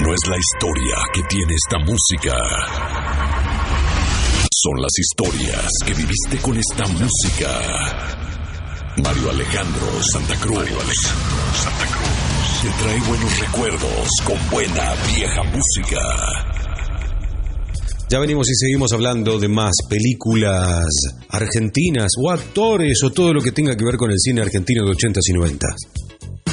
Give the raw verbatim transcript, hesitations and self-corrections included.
No es la historia que tiene esta música. Son las historias que viviste con esta música. Mario Alejandro Santa Cruz. Mario Alejandro Santa Cruz. Te trae buenos recuerdos con buena vieja música. Ya venimos y seguimos hablando de más películas argentinas o actores o todo lo que tenga que ver con el cine argentino de ochentas y noventas.